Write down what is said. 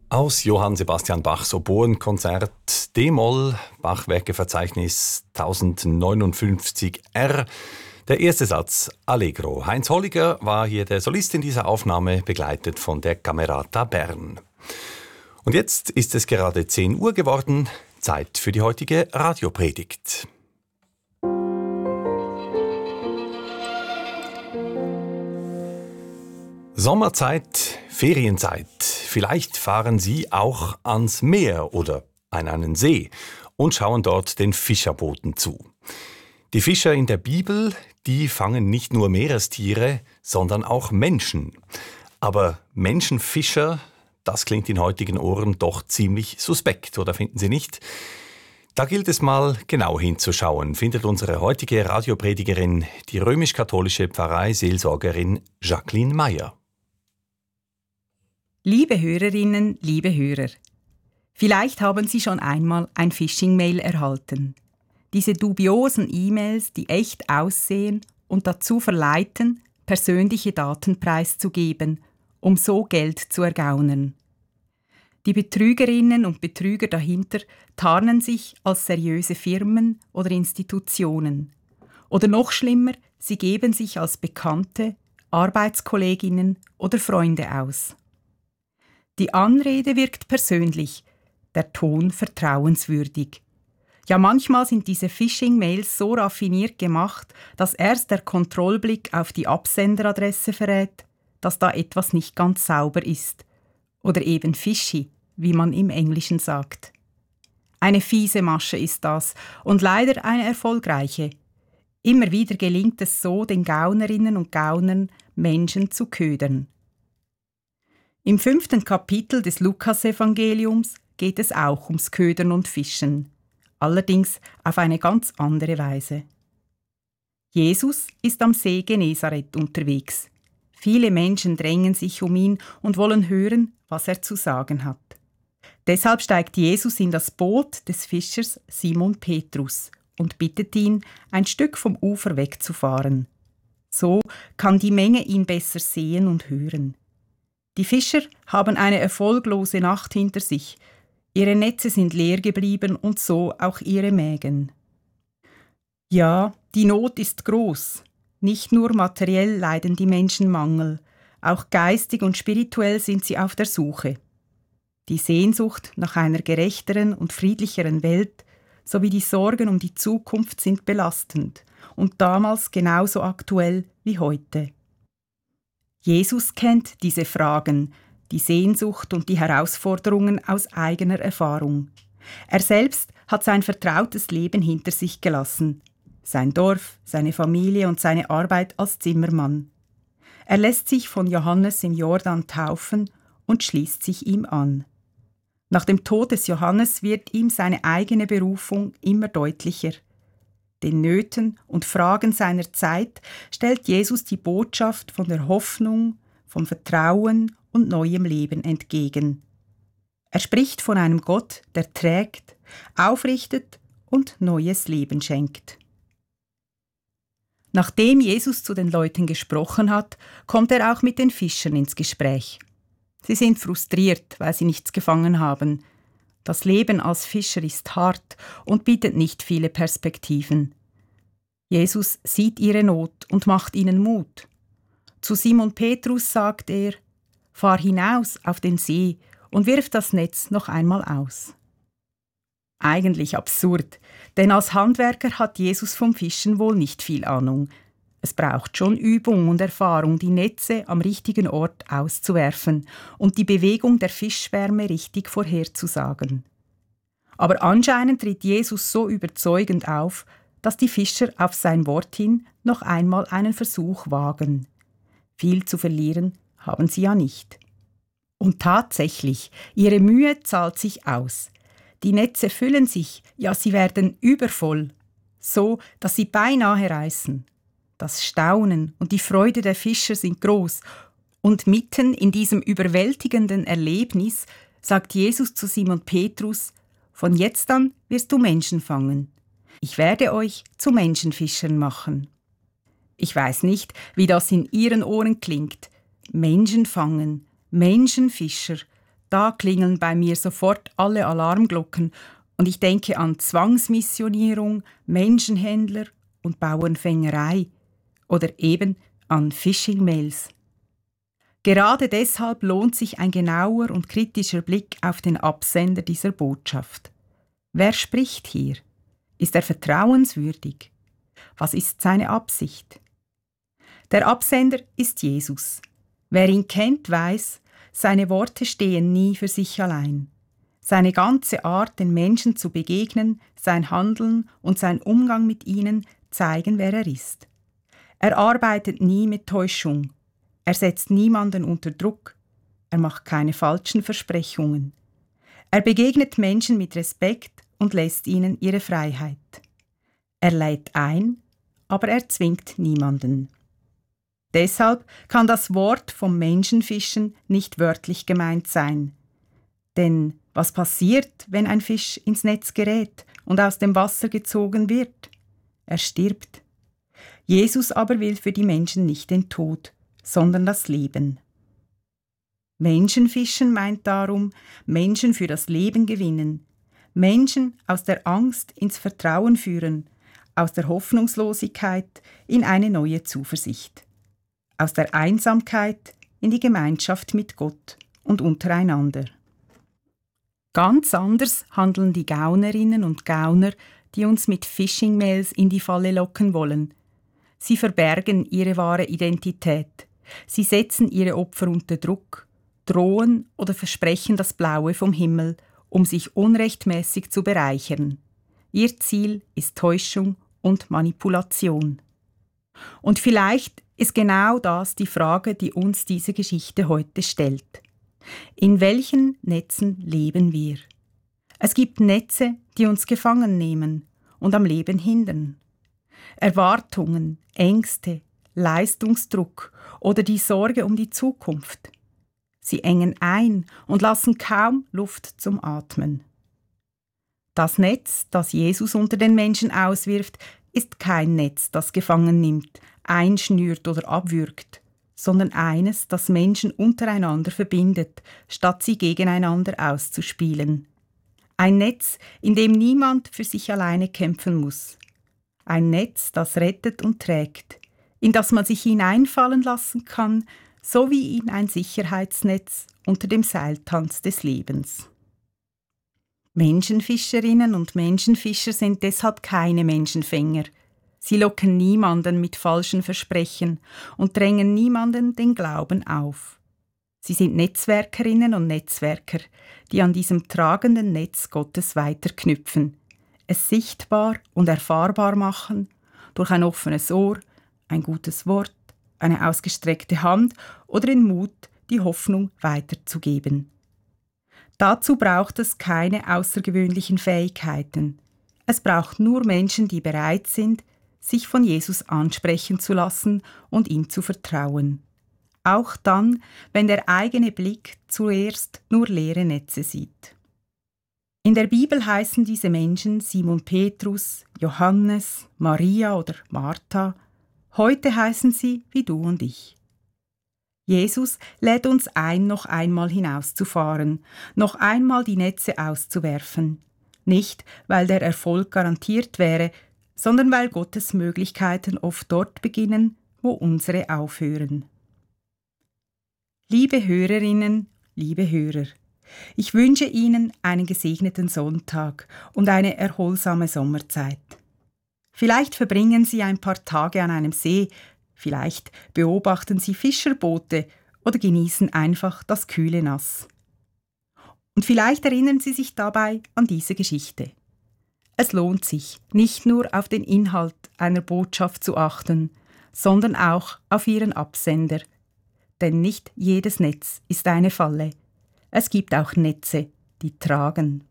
Aus Johann Sebastian Bachs Oboenkonzert D-Moll, Bachwerkeverzeichnis 1059 R. Der erste Satz Allegro. Heinz Holliger war hier der Solist in dieser Aufnahme, begleitet von der Camerata Bern. Und jetzt ist es gerade 10 Uhr geworden, Zeit für die heutige Radiopredigt. Sommerzeit, Ferienzeit. Vielleicht fahren Sie auch ans Meer oder an einen See und schauen dort den Fischerbooten zu. Die Fischer in der Bibel, die fangen nicht nur Meerestiere, sondern auch Menschen. Aber Menschenfischer, das klingt in heutigen Ohren doch ziemlich suspekt, oder finden Sie nicht? Da gilt es mal genau hinzuschauen, findet unsere heutige Radiopredigerin, die römisch-katholische Pfarrei-Seelsorgerin Jacqueline Meyer. Liebe Hörerinnen, liebe Hörer, vielleicht haben Sie schon einmal ein Phishing-Mail erhalten. Diese dubiosen E-Mails, die echt aussehen und dazu verleiten, persönliche Daten preiszugeben, um so Geld zu ergaunern. Die Betrügerinnen und Betrüger dahinter tarnen sich als seriöse Firmen oder Institutionen. Oder noch schlimmer, sie geben sich als Bekannte, Arbeitskolleginnen oder Freunde aus. Die Anrede wirkt persönlich, der Ton vertrauenswürdig. Ja, manchmal sind diese Phishing-Mails so raffiniert gemacht, dass erst der Kontrollblick auf die Absenderadresse verrät, dass da etwas nicht ganz sauber ist. Oder eben fishy, wie man im Englischen sagt. Eine fiese Masche ist das und leider eine erfolgreiche. Immer wieder gelingt es so, den Gaunerinnen und Gaunern Menschen zu ködern. Im 5. Kapitel des Lukasevangeliums geht es auch ums Ködern und Fischen, allerdings auf eine ganz andere Weise. Jesus ist am See Genezareth unterwegs. Viele Menschen drängen sich um ihn und wollen hören, was er zu sagen hat. Deshalb steigt Jesus in das Boot des Fischers Simon Petrus und bittet ihn, ein Stück vom Ufer wegzufahren. So kann die Menge ihn besser sehen und hören. Die Fischer haben eine erfolglose Nacht hinter sich. Ihre Netze sind leer geblieben und so auch ihre Mägen. Ja, die Not ist groß. Nicht nur materiell leiden die Menschen Mangel, auch geistig und spirituell sind sie auf der Suche. Die Sehnsucht nach einer gerechteren und friedlicheren Welt sowie die Sorgen um die Zukunft sind belastend und damals genauso aktuell wie heute. Jesus kennt diese Fragen, die Sehnsucht und die Herausforderungen aus eigener Erfahrung. Er selbst hat sein vertrautes Leben hinter sich gelassen, sein Dorf, seine Familie und seine Arbeit als Zimmermann. Er lässt sich von Johannes im Jordan taufen und schließt sich ihm an. Nach dem Tod des Johannes wird ihm seine eigene Berufung immer deutlicher. Den Nöten und Fragen seiner Zeit stellt Jesus die Botschaft von der Hoffnung, vom Vertrauen und neuem Leben entgegen. Er spricht von einem Gott, der trägt, aufrichtet und neues Leben schenkt. Nachdem Jesus zu den Leuten gesprochen hat, kommt er auch mit den Fischern ins Gespräch. Sie sind frustriert, weil sie nichts gefangen haben. Das Leben als Fischer ist hart und bietet nicht viele Perspektiven. Jesus sieht ihre Not und macht ihnen Mut. Zu Simon Petrus sagt er: Fahr hinaus auf den See und wirf das Netz noch einmal aus. Eigentlich absurd, denn als Handwerker hat Jesus vom Fischen wohl nicht viel Ahnung. Es braucht schon Übung und Erfahrung, die Netze am richtigen Ort auszuwerfen und die Bewegung der Fischschwärme richtig vorherzusagen. Aber anscheinend tritt Jesus so überzeugend auf, dass die Fischer auf sein Wort hin noch einmal einen Versuch wagen. Viel zu verlieren haben sie ja nicht. Und tatsächlich, ihre Mühe zahlt sich aus. Die Netze füllen sich, ja sie werden übervoll, so dass sie beinahe reißen. Das Staunen und die Freude der Fischer sind groß. Und mitten in diesem überwältigenden Erlebnis sagt Jesus zu Simon Petrus: Von jetzt an wirst du Menschen fangen. Ich werde euch zu Menschenfischern machen. Ich weiß nicht, wie das in Ihren Ohren klingt. Menschen fangen, Menschenfischer. Da klingeln bei mir sofort alle Alarmglocken und ich denke an Zwangsmissionierung, Menschenhändler und Bauernfängerei oder eben an Phishing-Mails. Gerade deshalb lohnt sich ein genauer und kritischer Blick auf den Absender dieser Botschaft. Wer spricht hier? Ist er vertrauenswürdig? Was ist seine Absicht? Der Absender ist Jesus. Wer ihn kennt, weiß, seine Worte stehen nie für sich allein. Seine ganze Art, den Menschen zu begegnen, sein Handeln und sein Umgang mit ihnen zeigen, wer er ist. Er arbeitet nie mit Täuschung. Er setzt niemanden unter Druck. Er macht keine falschen Versprechungen. Er begegnet Menschen mit Respekt und lässt ihnen ihre Freiheit. Er lädt ein, aber er zwingt niemanden. Deshalb kann das Wort vom Menschenfischen nicht wörtlich gemeint sein. Denn was passiert, wenn ein Fisch ins Netz gerät und aus dem Wasser gezogen wird? Er stirbt. Jesus aber will für die Menschen nicht den Tod, sondern das Leben. Menschenfischen meint darum, Menschen für das Leben gewinnen, Menschen aus der Angst ins Vertrauen führen, aus der Hoffnungslosigkeit in eine neue Zuversicht, aus der Einsamkeit in die Gemeinschaft mit Gott und untereinander. Ganz anders handeln die Gaunerinnen und Gauner, die uns mit Phishing-Mails in die Falle locken wollen. Sie verbergen ihre wahre Identität. Sie setzen ihre Opfer unter Druck, drohen oder versprechen das Blaue vom Himmel, um sich unrechtmäßig zu bereichern. Ihr Ziel ist Täuschung und Manipulation. Und vielleicht ist genau das die Frage, die uns diese Geschichte heute stellt. In welchen Netzen leben wir? Es gibt Netze, die uns gefangen nehmen und am Leben hindern. Erwartungen, Ängste, Leistungsdruck oder die Sorge um die Zukunft. Sie engen ein und lassen kaum Luft zum Atmen. Das Netz, das Jesus unter den Menschen auswirft, ist kein Netz, das gefangen nimmt, einschnürt oder abwürgt, sondern eines, das Menschen untereinander verbindet, statt sie gegeneinander auszuspielen. Ein Netz, in dem niemand für sich alleine kämpfen muss. Ein Netz, das rettet und trägt, in das man sich hineinfallen lassen kann, so wie in ein Sicherheitsnetz unter dem Seiltanz des Lebens. Menschenfischerinnen und Menschenfischer sind deshalb keine Menschenfänger. Sie locken niemanden mit falschen Versprechen und drängen niemanden den Glauben auf. Sie sind Netzwerkerinnen und Netzwerker, die an diesem tragenden Netz Gottes weiterknüpfen, es sichtbar und erfahrbar machen, durch ein offenes Ohr, ein gutes Wort, eine ausgestreckte Hand oder den Mut, die Hoffnung weiterzugeben. Dazu braucht es keine außergewöhnlichen Fähigkeiten. Es braucht nur Menschen, die bereit sind, sich von Jesus ansprechen zu lassen und ihm zu vertrauen. Auch dann, wenn der eigene Blick zuerst nur leere Netze sieht. In der Bibel heißen diese Menschen Simon Petrus, Johannes, Maria oder Martha. Heute heißen sie wie du und ich. Jesus lädt uns ein, noch einmal hinauszufahren, noch einmal die Netze auszuwerfen. Nicht, weil der Erfolg garantiert wäre, sondern weil Gottes Möglichkeiten oft dort beginnen, wo unsere aufhören. Liebe Hörerinnen, liebe Hörer, ich wünsche Ihnen einen gesegneten Sonntag und eine erholsame Sommerzeit. Vielleicht verbringen Sie ein paar Tage an einem See, vielleicht beobachten Sie Fischerboote oder genießen einfach das kühle Nass. Und vielleicht erinnern Sie sich dabei an diese Geschichte. Es lohnt sich, nicht nur auf den Inhalt einer Botschaft zu achten, sondern auch auf ihren Absender. Denn nicht jedes Netz ist eine Falle. Es gibt auch Netze, die tragen.